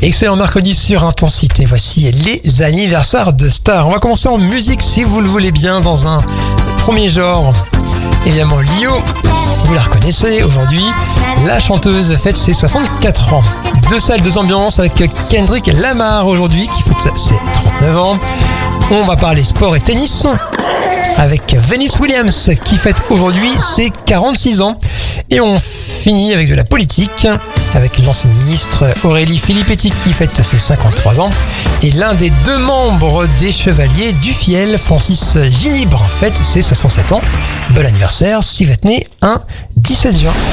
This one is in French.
Excellent mercredi sur Intensité. Voici les anniversaires de stars. On va commencer en musique si vous le voulez bien dans un premier genre. Évidemment Lio, vous la reconnaissez aujourd'hui. La chanteuse fête ses 64 ans. Deux salles, deux ambiances avec Kendrick Lamar aujourd'hui qui fête ses 39 ans. On va parler sport et tennis avec Venus Williams qui fête aujourd'hui ses 46 ans. Et on finit avec de la politique avec l'ancienne ministre Aurélie Filippetti qui fête ses 53 ans. Et l'un des deux membres des Chevaliers du Fiel, Francis Ginibre, fête ses 67 ans. Bon anniversaire si vous êtes né un 17 juin.